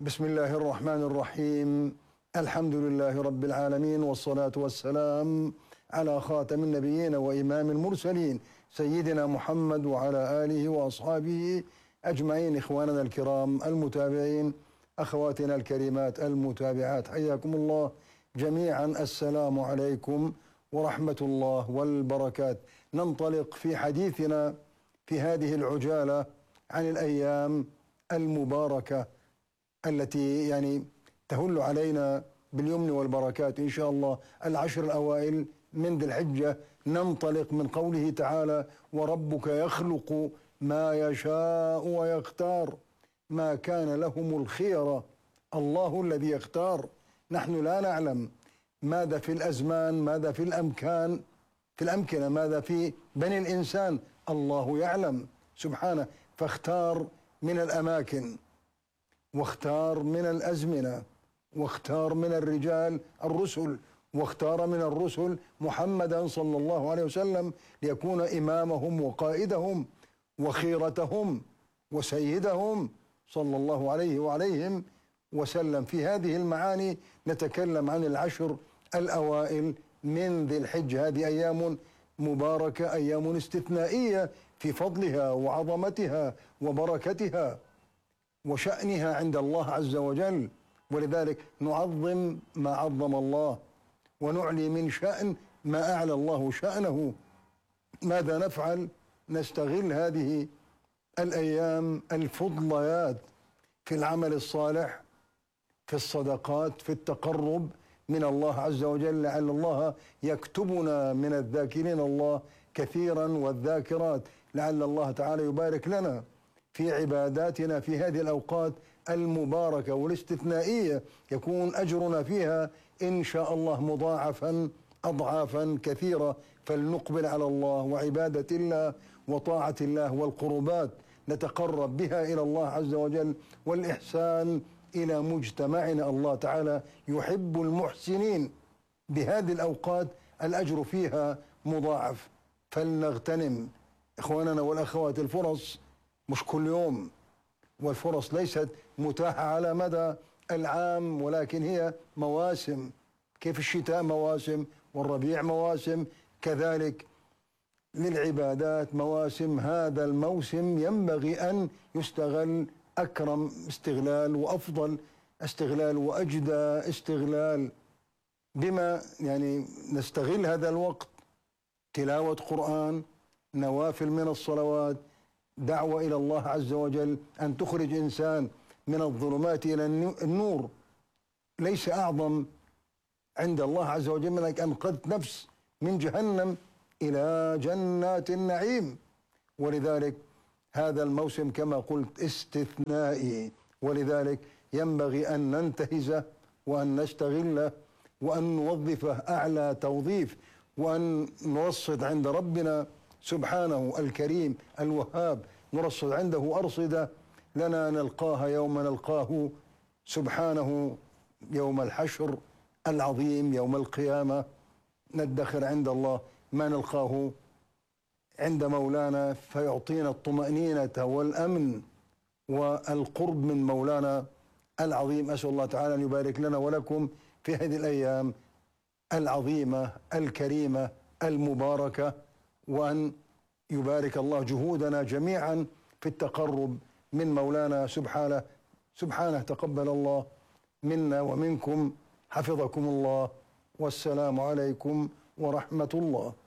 بسم الله الرحمن الرحيم. الحمد لله رب العالمين، والصلاة والسلام على خاتم النبيين وإمام المرسلين سيدنا محمد وعلى آله وأصحابه أجمعين. إخواننا الكرام المتابعين، أخواتنا الكريمات المتابعات، حياكم الله جميعا. السلام عليكم ورحمة الله والبركات. ننطلق في حديثنا في هذه العجالة عن الأيام المباركة التي تهل علينا باليمن والبركات إن شاء الله. العشر الأوائل من ذي الحجة، ننطلق من قوله تعالى: وربك يخلق ما يشاء ويختار ما كان لهم الخيرة. الله الذي يختار، نحن لا نعلم ماذا في الأزمان، ماذا في الأمكنة، ماذا في بني الإنسان، الله يعلم سبحانه. فاختار من الأماكن، واختار من الأزمنة، واختار من الرجال الرسل، واختار من الرسل محمدا صلى الله عليه وسلم ليكون إمامهم وقائدهم وخيرتهم وسيدهم صلى الله عليه وعليهم وسلم. في هذه المعاني نتكلم عن العشر الأوائل من ذي الحجة. هذه أيام مباركة، أيام استثنائية في فضلها وعظمتها وبركتها وشأنها عند الله عز وجل، ولذلك نعظم ما عظم الله ونعلي من شأن ما أعلى الله شأنه. ماذا نفعل؟ نستغل هذه الأيام الفضليات في العمل الصالح، في الصدقات، في التقرب من الله عز وجل، لعل الله يكتبنا من الذاكرين الله كثيرا والذاكرات، لعل الله تعالى يبارك لنا في عباداتنا في هذه الأوقات المباركة والاستثنائية، يكون أجرنا فيها إن شاء الله مضاعفا أضعافا كثيرة. فلنقبل على الله وعبادة الله وطاعة الله والقربات نتقرب بها إلى الله عز وجل، والإحسان إلى مجتمعنا. الله تعالى يحب المحسنين. بهذه الأوقات الأجر فيها مضاعف، فلنغتنم إخواننا والأخوات الفرص. مش كل يوم، والفرص ليست متاحة على مدى العام، ولكن هي مواسم. كيف الشتاء مواسم والربيع مواسم، كذلك للعبادات مواسم. هذا الموسم ينبغي أن يستغل أكرم استغلال وأفضل استغلال وأجدى استغلال، بما نستغل هذا الوقت: تلاوة قرآن، نوافل من الصلوات، دعوة إلى الله عز وجل، أن تخرج إنسان من الظلمات إلى النور. ليس أعظم عند الله عز وجل من أنك أنقذت نفس من جهنم إلى جنات النعيم. ولذلك هذا الموسم كما قلت استثنائي، ولذلك ينبغي أن ننتهزه وأن نستغله وأن نوظفه أعلى توظيف، وأن نرصد عند ربنا سبحانه الكريم الوهاب، نرصد عنده أرصدة لنا نلقاها يوم نلقاه سبحانه، يوم الحشر العظيم، يوم القيامة. ندخر عند الله ما نلقاه عند مولانا فيعطينا الطمأنينة والأمن والقرب من مولانا العظيم. أسأل الله تعالى أن يبارك لنا ولكم في هذه الأيام العظيمة الكريمة المباركة، وأن يبارك الله جهودنا جميعا في التقرب من مولانا سبحانه. تقبل الله منا ومنكم، حفظكم الله، والسلام عليكم ورحمة الله.